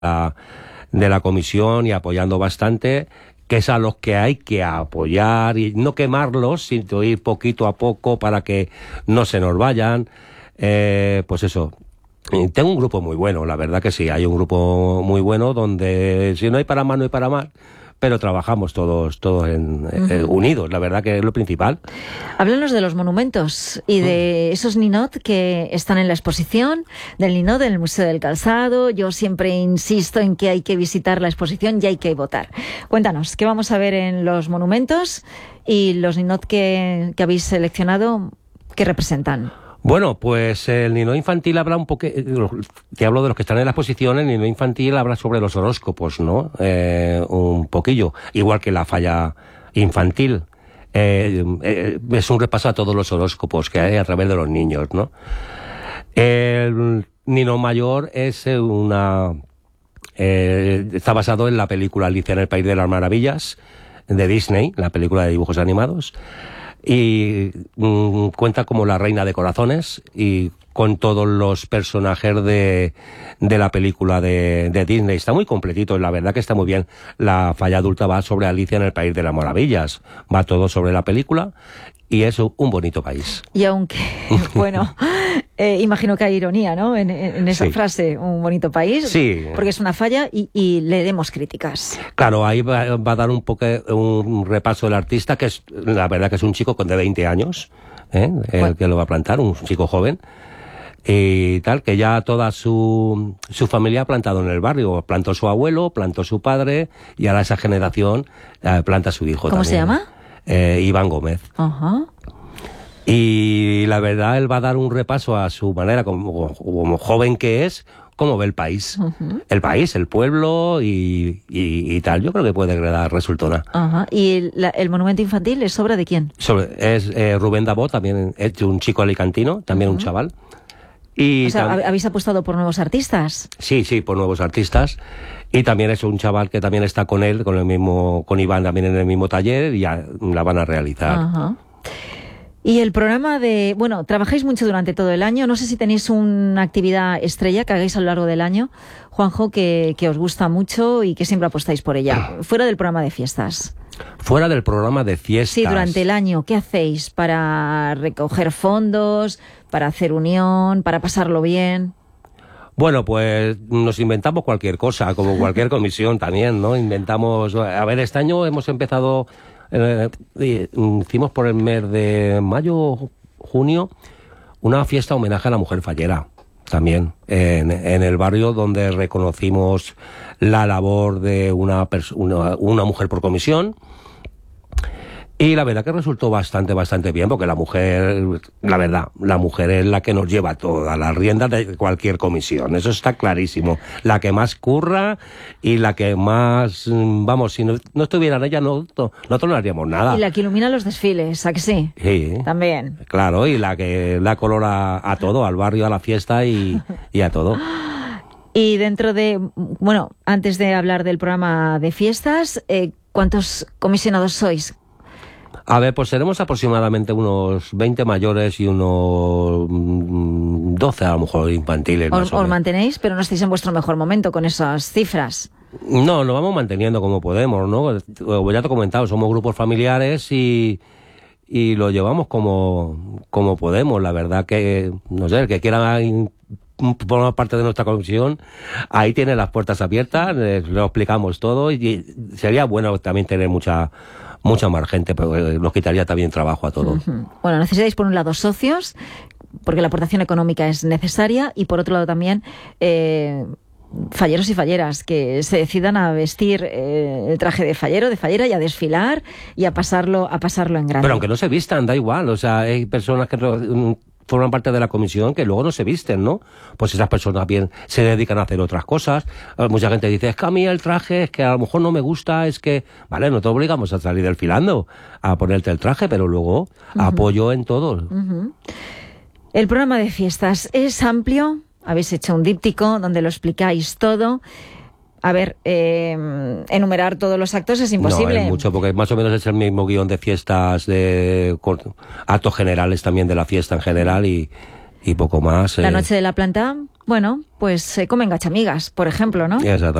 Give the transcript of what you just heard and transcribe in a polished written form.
de la comisión y apoyando bastante, que es a los que hay que apoyar y no quemarlos, sino ir poquito a poco para que no se nos vayan. Pues eso. Tengo un grupo muy bueno, la verdad que sí, hay un grupo muy bueno donde si no hay para más, no hay para más, pero trabajamos todos unidos, la verdad que es lo principal. Háblanos de los monumentos y de esos ninot que están en la exposición del ninot en el Museo del Calzado. Yo siempre insisto en que hay que visitar la exposición y hay que votar. Cuéntanos, ¿qué vamos a ver en los monumentos y los ninot que habéis seleccionado, qué representan? Bueno, pues el ninot infantil habla un poco, te hablo de los que están en la exposición, el ninot infantil habla sobre los horóscopos, ¿no? Un poquillo, igual que la falla infantil. Es un repaso a todos los horóscopos que hay a través de los niños, ¿no? El ninot mayor es está basado en la película Alicia en el País de las Maravillas, de Disney, la película de dibujos animados. Y cuenta como la reina de corazones y con todos los personajes de la película de Disney. Está muy completito, la verdad que está muy bien. La falla adulta va sobre Alicia en el País de las Maravillas, va todo sobre la película y es un bonito país. Y aunque, bueno, imagino que hay ironía, ¿no? En esa frase, un bonito país, sí, porque es una falla y le demos críticas. Claro, ahí va a dar un repaso del artista, que es, la verdad que es un chico de 20 años, el que lo va a plantar, un chico joven, y tal, que ya toda su familia ha plantado en el barrio. Plantó su abuelo, plantó su padre, y ahora esa generación planta su hijo. ¿Cómo también. se llama? Iván Gómez. Ajá. Y la verdad, él va a dar un repaso a su manera, como joven que es, cómo ve el país. Uh-huh. El país, el pueblo y tal. Yo creo que puede dar resultona. Ajá. ¿Y el monumento infantil es obra de quién? Es Rubén Dabó, también es un chico alicantino, también un chaval. Y o sea, ¿habéis apostado por nuevos artistas? Sí, por nuevos artistas. Y también es un chaval que también está con él, con Iván también en el mismo taller, y ya la van a realizar. Ajá. Y el programa bueno, trabajáis mucho durante todo el año. No sé si tenéis una actividad estrella que hagáis a lo largo del año, Juanjo, que os gusta mucho y que siempre apostáis por ella, fuera del programa de fiestas. Fuera del programa de fiestas. Sí, durante el año, ¿qué hacéis para recoger fondos, para hacer unión, para pasarlo bien? Bueno, pues nos inventamos cualquier cosa, como cualquier comisión también, ¿no? Inventamos... A ver, este año hemos empezado... hicimos por el mes de mayo, junio, una fiesta homenaje a la mujer fallera, también, en el barrio, donde reconocimos la labor de una mujer por comisión. Y la verdad que resultó bastante bien, porque la mujer es la que nos lleva todas las riendas de cualquier comisión. Eso está clarísimo. La que más curra y la que más, vamos, si no estuviera ella, nosotros no haríamos nada. Y la que ilumina los desfiles, ¿a que sí? Sí. También. Claro, y la que da color a todo, al barrio, a la fiesta y a todo. Y dentro bueno, antes de hablar del programa de fiestas, ¿cuántos comisionados sois? A ver, pues seremos aproximadamente unos 20 mayores y unos 12 a lo mejor infantiles. Os mantenéis, pero no estáis en vuestro mejor momento con esas cifras. No, nos vamos manteniendo como podemos, ¿no? Ya te he comentado, somos grupos familiares y lo llevamos como podemos. La verdad que, no sé, el que quiera formar parte de nuestra comisión, ahí tiene las puertas abiertas, lo explicamos todo y sería bueno también tener mucha más gente, pero nos quitaría también trabajo a todos. Uh-huh. Bueno, necesitáis por un lado socios, porque la aportación económica es necesaria, y por otro lado también falleros y falleras que se decidan a vestir el traje de fallero, de fallera, y a desfilar y a pasarlo en grande. Pero aunque no se vistan, da igual, o sea, hay personas que forman parte de la comisión que luego no se visten, ¿no? Pues esas personas bien se dedican a hacer otras cosas. Mucha gente dice, es que a mí el traje, es que a lo mejor no me gusta, es que... Vale, no te obligamos a salir desfilando, a ponerte el traje, pero luego apoyo en todo. Uh-huh. El programa de fiestas es amplio, habéis hecho un díptico donde lo explicáis todo. A ver, enumerar todos los actos es imposible. No, es mucho, porque más o menos es el mismo guión de fiestas, de actos generales también de la fiesta en general y poco más. La noche de la planta, bueno, pues se comen gachamigas, por ejemplo, ¿no? Exacto.